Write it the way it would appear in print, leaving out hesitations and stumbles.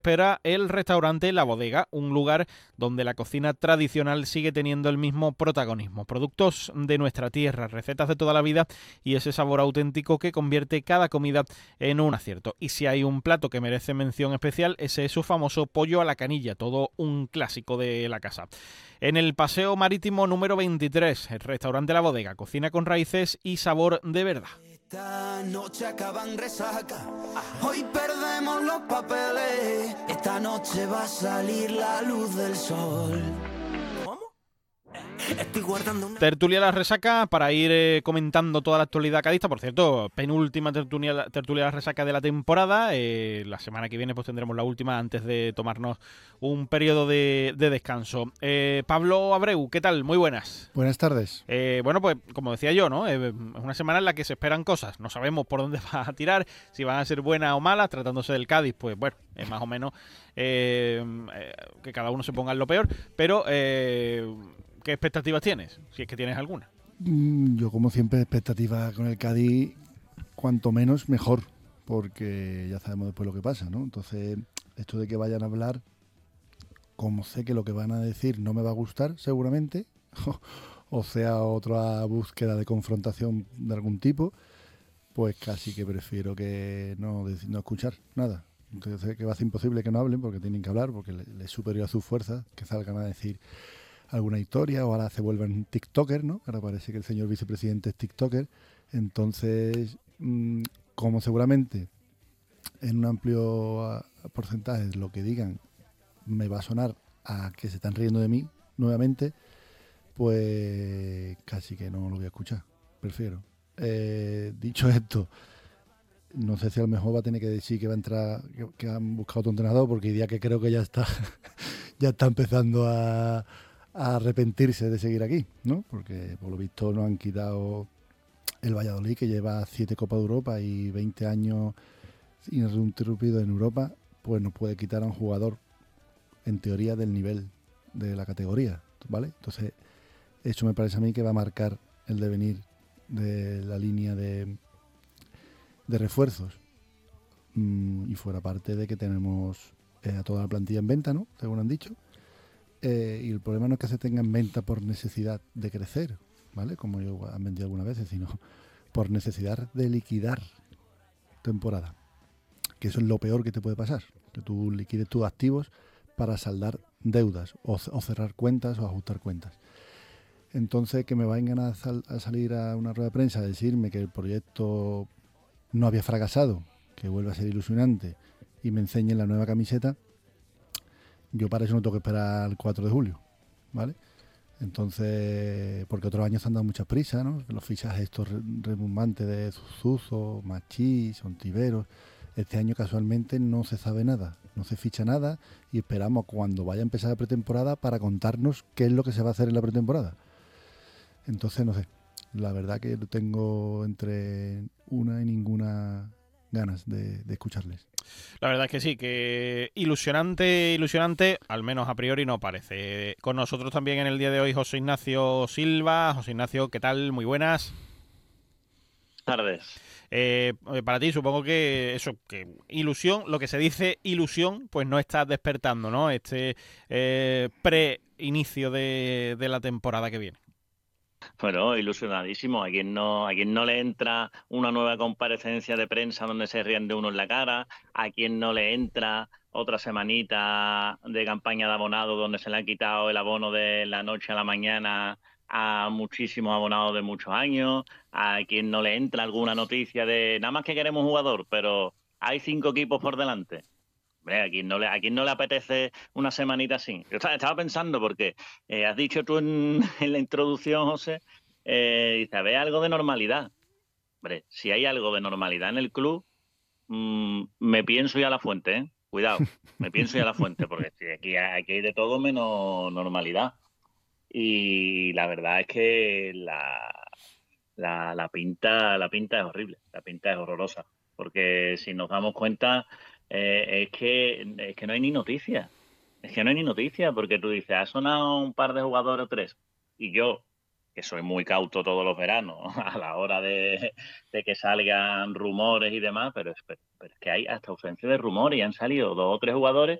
espera el restaurante La Bodega, un lugar donde la cocina tradicional sigue teniendo el mismo protagonismo. Productos de nuestra tierra, recetas de toda la vida y ese sabor auténtico que convierte cada comida en un acierto. Y si hay un plato que merece mención especial, ese es su famoso pollo a la canilla, todo un clásico de la casa. En el Paseo Marítimo número 23, el restaurante La Bodega, cocina con raíces y sabor de verdad. Esta noche acaban resaca, hoy perdemos los papeles, esta noche va a salir la luz del sol. Estoy guardando una... Tertulia La Resaca para ir comentando toda la actualidad cadista. Por cierto, penúltima tertulia La Resaca de la temporada. La semana que viene pues tendremos la última antes de tomarnos un periodo de descanso. Pablo Abreu, ¿qué tal? Muy buenas. Buenas tardes. Bueno, pues como decía yo, ¿no? Es una semana en la que se esperan cosas. No sabemos por dónde va a tirar, si van a ser buenas o malas. Tratándose del Cádiz, pues bueno, es más o menos que cada uno se ponga en lo peor. Pero... ¿qué expectativas tienes? Si es que tienes alguna. Yo, como siempre, expectativa con el Cádiz, cuanto menos, mejor, porque ya sabemos después lo que pasa, ¿no? Entonces, esto de que vayan a hablar, como sé que lo que van a decir no me va a gustar, seguramente, o sea, otra búsqueda de confrontación de algún tipo, pues casi que prefiero que no escuchar nada. Entonces, sé que va a ser imposible que no hablen, porque tienen que hablar, porque les superior a sus fuerzas, que salgan a decir alguna historia, o ahora se vuelven TikToker, ¿no? Ahora parece que el señor vicepresidente es TikToker. Entonces, como seguramente en un amplio porcentaje de lo que digan me va a sonar a que se están riendo de mí nuevamente, pues casi que no lo voy a escuchar. Prefiero. Dicho esto, no sé si a lo mejor va a tener que decir que va a entrar, que han buscado otro entrenador, porque el día que creo que ya está, ya está empezando a arrepentirse de seguir aquí, ¿no? Porque por lo visto no han quitado el Valladolid, que lleva 7 Copas de Europa y 20 años ininterrumpidos en Europa, pues no puede quitar a un jugador, en teoría, del nivel de la categoría, ¿vale? Entonces, eso me parece a mí que va a marcar el devenir de la línea de refuerzos. Y fuera parte de que tenemos a toda la plantilla en venta, ¿no? Según han dicho. Y el problema no es que se tenga en venta por necesidad de crecer, ¿vale? Como yo han vendido algunas veces, sino por necesidad de liquidar temporada. Que eso es lo peor que te puede pasar, que tú liquides tus activos para saldar deudas o cerrar cuentas o ajustar cuentas. Entonces, que me vengan a salir a una rueda de prensa a decirme que el proyecto no había fracasado, que vuelve a ser ilusionante y me enseñen la nueva camiseta, yo para eso no tengo que esperar al 4 de julio, ¿vale? Entonces, porque otros años han dado mucha prisa, ¿no? Los fichajes estos rebumbantes de Suso, Machís, Ontiveros. Este año casualmente no se sabe nada, no se ficha nada y esperamos cuando vaya a empezar la pretemporada para contarnos qué es lo que se va a hacer en la pretemporada. Entonces, no sé, la verdad que tengo entre una y ninguna ganas de escucharles. La verdad es que sí, que ilusionante, al menos a priori no parece. Con nosotros también en el día de hoy José Ignacio Silva. José Ignacio, ¿qué tal? Muy buenas. Tardes. Para ti supongo que eso, que ilusión, lo que se dice ilusión, pues no está despertando, ¿no? Este pre-inicio de la temporada que viene. Bueno, ilusionadísimo. A quien no le entra una nueva comparecencia de prensa donde se ríen de uno en la cara, a quien no le entra otra semanita de campaña de abonado donde se le ha quitado el abono de la noche a la mañana a muchísimos abonados de muchos años, a quien no le entra alguna noticia de nada más que queremos un jugador, pero hay 5 equipos por delante. Hombre, ¿a quién no le apetece una semanita así? Yo estaba pensando porque has dicho tú en la introducción, José, dice, ¿ve algo de normalidad? Hombre, si hay algo de normalidad en el club, me pienso ir a la fuente, ¿eh? Cuidado, me pienso ir a la fuente, porque si aquí hay de todo menos normalidad. Y la verdad es que la pinta es horrible, la pinta es horrorosa, porque si nos damos cuenta, es que no hay ni noticias, es que no hay ni noticias, porque tú dices, ha sonado un par de jugadores o tres, y yo que soy muy cauto todos los veranos a la hora de que salgan rumores y demás, pero es que hay hasta ausencia de rumores y han salido 2 o 3 jugadores